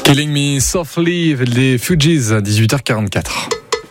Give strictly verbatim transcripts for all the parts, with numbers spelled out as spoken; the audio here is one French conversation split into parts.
Killing Me Softly, les Fugees, dix-huit heures quarante-quatre.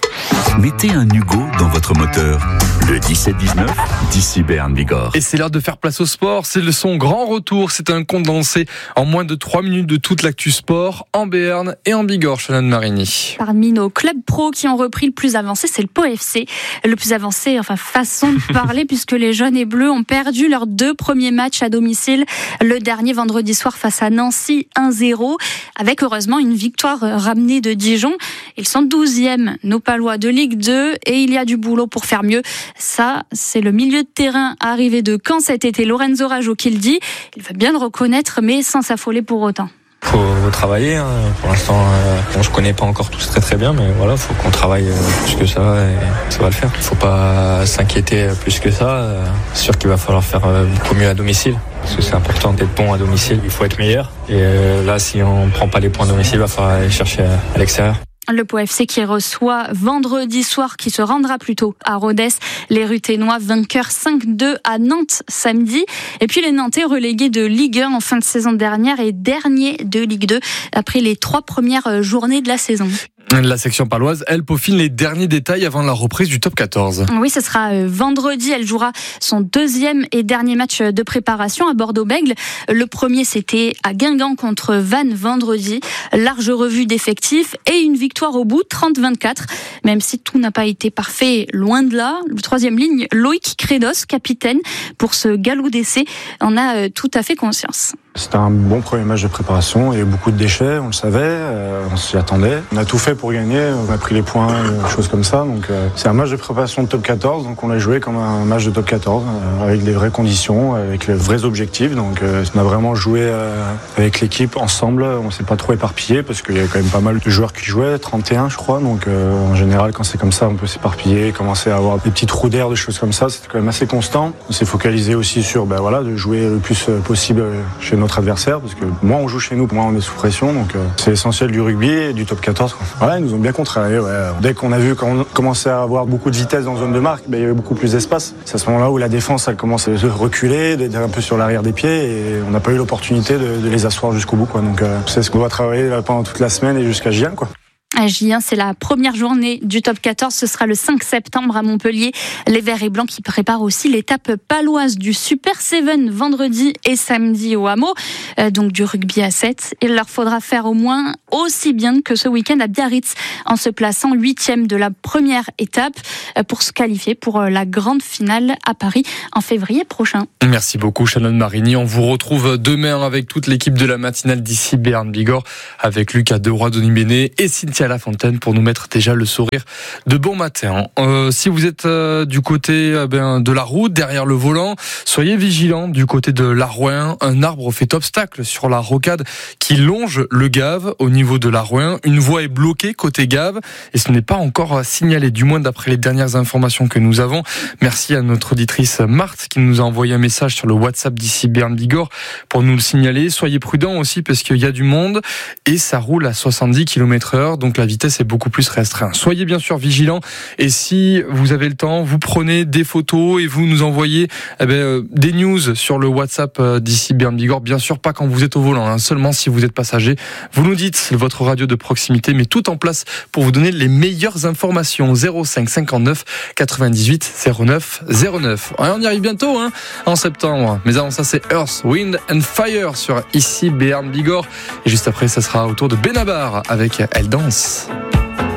Mettez un Hugo dans votre moteur. Le dix-sept dix-neuf, d'ici Berne Bigorre. Et c'est l'heure de faire place au sport. C'est le son grand retour. C'est un condensé en moins de trois minutes de toute l'actu sport en Béarn et en Bigorre, Shannon Marini. Parmi nos clubs pro qui ont repris le plus avancé, c'est le Pau F C. Le plus avancé, enfin façon de parler, puisque les jaunes et bleus ont perdu leurs deux premiers matchs à domicile. Le dernier vendredi soir face à Nancy, un zéro. Avec heureusement une victoire ramenée de Dijon. Ils sont douzièmes, nos Palois de Ligue deux, et il y a du boulot pour faire mieux. Ça, c'est le milieu de terrain arrivé de Caen cet été, Lorenzo Rajo, qui le dit. Il va bien le reconnaître, mais sans s'affoler pour autant. Faut travailler, hein. Pour l'instant, euh, bon, je connais pas encore tous très très bien, mais voilà, faut qu'on travaille euh, plus que ça et ça va le faire. Faut pas s'inquiéter plus que ça. Euh, c'est sûr qu'il va falloir faire euh, beaucoup mieux à domicile, parce que c'est important d'être bon à domicile. Il faut être meilleur. Et euh, là, si on prend pas les points à domicile, il va falloir aller chercher à, à l'extérieur. Le Pau F C qui reçoit vendredi soir, qui se rendra plutôt à Rodez, les Ruthénois vainqueurs cinq deux à Nantes samedi. Et puis les Nantais relégués de Ligue un en fin de saison dernière et dernier de Ligue deux après les trois premières journées de la saison. La section paloise, elle, peaufine les derniers détails avant la reprise du top quatorze. Oui, ce sera vendredi. Elle jouera son deuxième et dernier match de préparation à Bordeaux-Bègles. Le premier, c'était à Guingamp contre Vannes vendredi. Large revue d'effectifs et une victoire au bout, trente vingt-quatre. Même si tout n'a pas été parfait, loin de là. Le troisième ligne, Loïc Crédos, capitaine, pour ce galop d'essai, en a tout à fait conscience. C'était un bon premier match de préparation, il y a eu beaucoup de déchets, on le savait, euh, on s'y attendait. On a tout fait pour gagner, on a pris les points, euh, choses comme ça. Donc euh, c'est un match de préparation de top quatorze, donc on l'a joué comme un match de top quatorze, euh, avec des vraies conditions, avec les vrais objectifs. Donc euh, on a vraiment joué euh, avec l'équipe ensemble, on s'est pas trop éparpillé parce qu'il y avait quand même pas mal de joueurs qui jouaient, trente et un je crois. Donc euh, en général quand c'est comme ça, on peut s'éparpiller, commencer à avoir des petits trous d'air, des choses comme ça. C'était quand même assez constant. On s'est focalisé aussi sur ben, voilà, de jouer le plus possible chez nous notre adversaire, parce que moins on joue chez nous, moins on est sous pression, donc euh, c'est essentiel du rugby et du top quatorze. Voilà, ils nous ont bien contrarié. Ouais. Dès qu'on a vu qu'on commençait à avoir beaucoup de vitesse dans zone de marque, ben, il y avait beaucoup plus d'espace. C'est à ce moment-là où la défense elle commence à reculer, d'être un peu sur l'arrière des pieds, et on n'a pas eu l'opportunité de, de les asseoir jusqu'au bout, quoi. Donc euh, c'est ce qu'on va travailler là, pendant toute la semaine et jusqu'à J un, quoi. À J un, c'est la première journée du top quatorze. Ce sera le cinq septembre à Montpellier. Les Verts et Blancs qui préparent aussi l'étape paloise du Super Seven vendredi et samedi au Hameau. Euh, donc du rugby à sept. Il leur faudra faire au moins aussi bien que ce week-end à Biarritz en se plaçant huitième de la première étape pour se qualifier pour la grande finale à Paris en février prochain. Merci beaucoup Shannon Marini. On vous retrouve demain avec toute l'équipe de la matinale d'ici Berne Bigorre, avec Lucas Deroy, Denis Bénet et Cynthia Lafontaine pour nous mettre déjà le sourire de bon matin. Euh, si vous êtes euh, du côté euh, ben, de la route, derrière le volant, soyez vigilants du côté de l'Arouin. Un arbre fait obstacle sur la rocade qui longe le Gave au niveau de l'Arouin. Une voie est bloquée côté Gave et ce n'est pas encore signalé, du moins d'après les dernières informations que nous avons. Merci à notre auditrice Marthe qui nous a envoyé un message sur le WhatsApp d'ici Berne Bigorre pour nous le signaler. Soyez prudents aussi parce qu'il y a du monde et ça roule à soixante-dix kilomètres heure, donc la vitesse est beaucoup plus restreinte. Soyez bien sûr vigilants et si vous avez le temps, vous prenez des photos et vous nous envoyez eh ben, euh, des news sur le WhatsApp euh, d'ici Berne Bigorre. Bien sûr pas quand vous êtes au volant, hein, seulement si vous êtes passager. Vous nous dites votre radio de proximité, mais tout en place pour vous donner les meilleures informations. zéro cinq cinquante-neuf quatre-vingt-dix-huit zéro neuf zéro neuf. Ouais, on y arrive bientôt hein, en septembre. Mais avant ça c'est Earth, Wind and Fire sur ici Berne Bigorre. Et juste après ça sera au tour de Benabar avec Elle danse.